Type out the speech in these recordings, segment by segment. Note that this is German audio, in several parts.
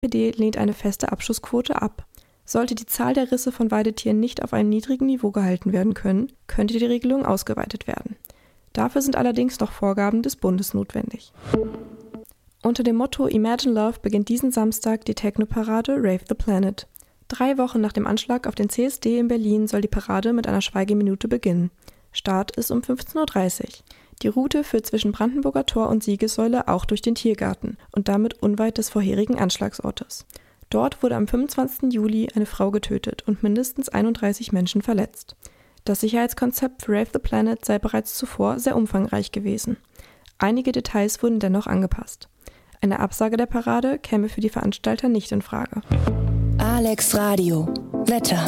SPD lehnt eine feste Abschussquote ab. Sollte die Zahl der Risse von Weidetieren nicht auf einem niedrigen Niveau gehalten werden können, könnte die Regelung ausgeweitet werden. Dafür sind allerdings noch Vorgaben des Bundes notwendig. Unter dem Motto Imagine Love beginnt diesen Samstag die Techno-Parade Rave the Planet. 3 Wochen nach dem Anschlag auf den CSD in Berlin soll die Parade mit einer Schweigeminute beginnen. Start ist um 15:30 Uhr. Die Route führt zwischen Brandenburger Tor und Siegessäule auch durch den Tiergarten und damit unweit des vorherigen Anschlagsortes. Dort wurde am 25. Juli eine Frau getötet und mindestens 31 Menschen verletzt. Das Sicherheitskonzept für Rave the Planet sei bereits zuvor sehr umfangreich gewesen. Einige Details wurden dennoch angepasst. Eine Absage der Parade käme für die Veranstalter nicht in Frage. Alex Radio. Wetter.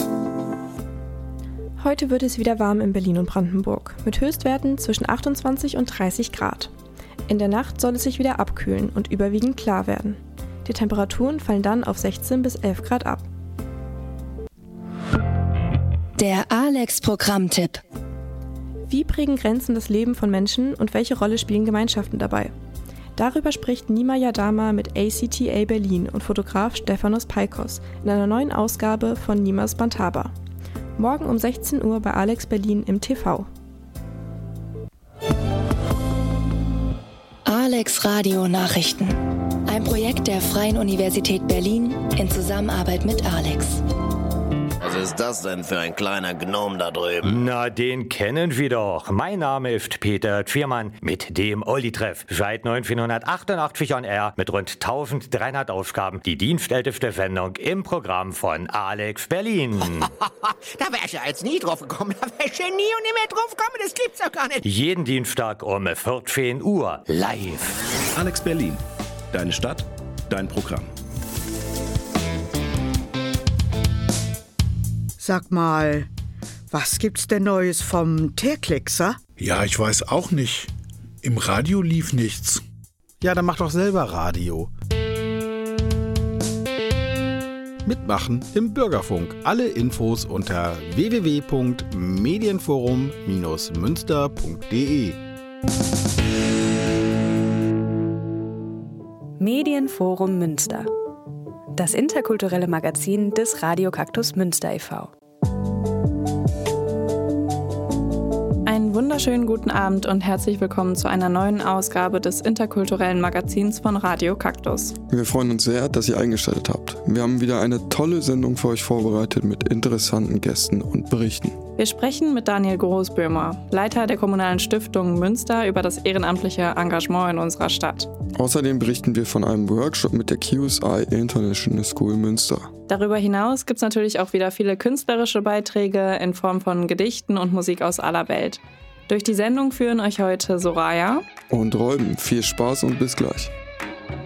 Heute wird es wieder warm in Berlin und Brandenburg, mit Höchstwerten zwischen 28 und 30 Grad. In der Nacht soll es sich wieder abkühlen und überwiegend klar werden. Die Temperaturen fallen dann auf 16 bis 11 Grad ab. Der Alex-Programmtipp. Wie prägen Grenzen das Leben von Menschen und welche Rolle spielen Gemeinschaften dabei? Darüber spricht Nima Yadama mit ACTA Berlin und Fotograf Stefanos Paikos in einer neuen Ausgabe von Nimas Bantaba. Morgen um 16 Uhr bei Alex Berlin im TV. Alex Radio Nachrichten. Ein Projekt der Freien Universität Berlin in Zusammenarbeit mit Alex. Was ist das denn für ein kleiner Gnom da drüben? Na, den kennen wir doch. Mein Name ist Peter Tschirmann mit dem Olli-Treff. Seit 1988 on Air mit rund 1300 Aufgaben. Die dienstälteste Sendung im Programm von Alex Berlin. Da wär ich ja jetzt nie drauf gekommen. Da wär ich ja nie und nie mehr drauf gekommen. Das gibt's doch gar nicht. Jeden Dienstag um 14 Uhr live. Alex Berlin. Deine Stadt, dein Programm. Sag mal, was gibt's denn Neues vom Teerkleckser? Ja, ich weiß auch nicht. Im Radio lief nichts. Ja, dann mach doch selber Radio. Mitmachen im Bürgerfunk. Alle Infos unter www.medienforum-münster.de. Medienforum Münster. Das interkulturelle Magazin des Radio Kaktus Münster e.V. Einen wunderschönen guten Abend und herzlich willkommen zu einer neuen Ausgabe des interkulturellen Magazins von Radio Kaktus. Wir freuen uns sehr, dass ihr eingeschaltet habt. Wir haben wieder eine tolle Sendung für euch vorbereitet mit interessanten Gästen und Berichten. Wir sprechen mit Daniel Großböhmer, Leiter der kommunalen Stiftung Münster, über das ehrenamtliche Engagement in unserer Stadt. Außerdem berichten wir von einem Workshop mit der QSI International School Münster. Darüber hinaus gibt es natürlich auch wieder viele künstlerische Beiträge in Form von Gedichten und Musik aus aller Welt. Durch die Sendung führen euch heute Soraya und Räuben. Viel Spaß und bis gleich.